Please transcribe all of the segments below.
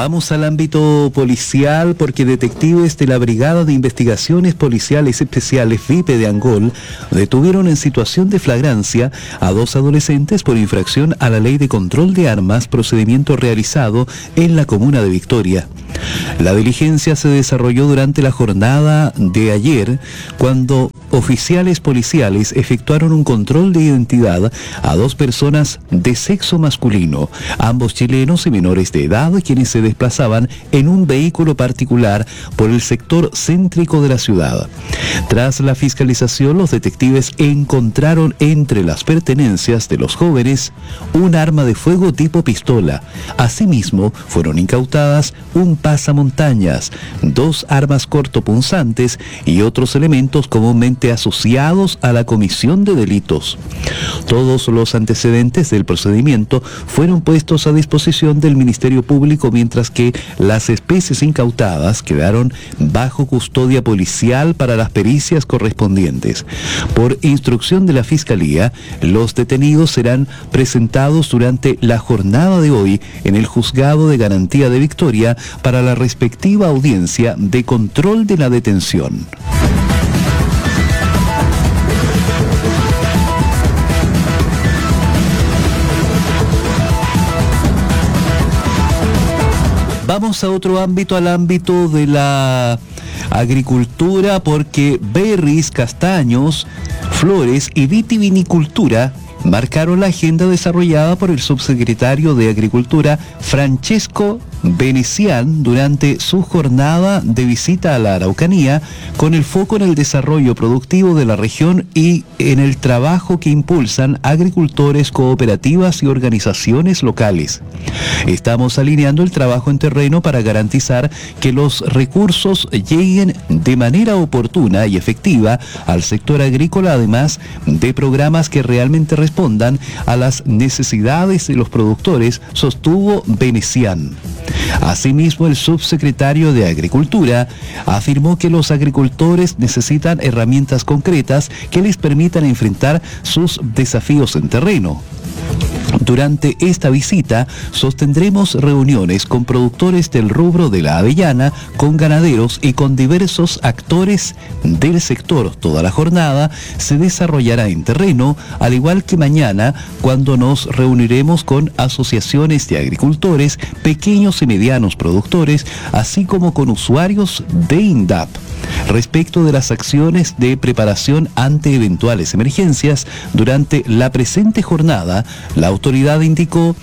Vamos al ámbito policial porque detectives de la Brigada de Investigaciones Policiales Especiales VIPE de Angol detuvieron en situación de flagrancia a 2 adolescentes por infracción a la Ley de Control de Armas, procedimiento realizado en la comuna de Victoria. La diligencia se desarrolló durante la jornada de ayer, cuando oficiales policiales efectuaron un control de identidad a 2 personas de sexo masculino, ambos chilenos y menores de edad, quienes se desplazaban en un vehículo particular por el sector céntrico de la ciudad. Tras la fiscalización, los detectives encontraron entre las pertenencias de los jóvenes un arma de fuego tipo pistola. Asimismo, fueron incautadas un pasamontañas, 2 armas cortopunzantes y otros elementos comúnmente asociados a la comisión de delitos. Todos los antecedentes del procedimiento fueron puestos a disposición del Ministerio Público, mientras que las especies incautadas quedaron bajo custodia policial para las pericias correspondientes. Por instrucción de la Fiscalía, los detenidos serán presentados durante la jornada de hoy en el Juzgado de Garantía de Victoria para la respectiva audiencia de control de la detención. Vamos a otro ámbito, al ámbito de la agricultura, porque berries, castaños, flores y vitivinicultura marcaron la agenda desarrollada por el subsecretario de Agricultura, Francesco Venecián, durante su jornada de visita a la Araucanía, con el foco en el desarrollo productivo de la región y en el trabajo que impulsan agricultores, cooperativas y organizaciones locales. Estamos alineando el trabajo en terreno para garantizar que los recursos lleguen de manera oportuna y efectiva al sector agrícola, además de programas que realmente respondan a las necesidades de los productores, sostuvo Venecián. Asimismo, el subsecretario de Agricultura afirmó que los agricultores necesitan herramientas concretas que les permitan enfrentar sus desafíos en terreno. Durante esta visita sostendremos reuniones con productores del rubro de la avellana, con ganaderos y con diversos actores del sector. Toda la jornada se desarrollará en terreno, al igual que mañana, cuando nos reuniremos con asociaciones de agricultores, pequeños y medianos productores, así como con usuarios de INDAP. Respecto de las acciones de preparación ante eventuales emergencias, durante la presente jornada, la autoridad indicó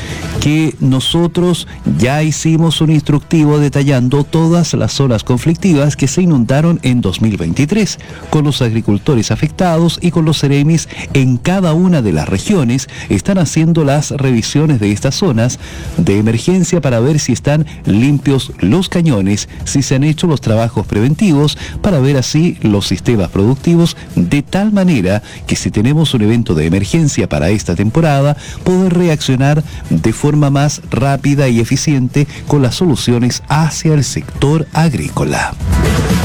que nosotros ya hicimos un instructivo detallando todas las zonas conflictivas que se inundaron en 2023, con los agricultores afectados y con los seremis en cada una de las regiones. Están haciendo las revisiones de estas zonas de emergencia para ver si están limpios los cañones, si se han hecho los trabajos preventivos, para ver así los sistemas productivos, de tal manera que si tenemos un evento de emergencia para esta temporada, poder reaccionar de forma más rápida y eficiente con las soluciones hacia el sector agrícola.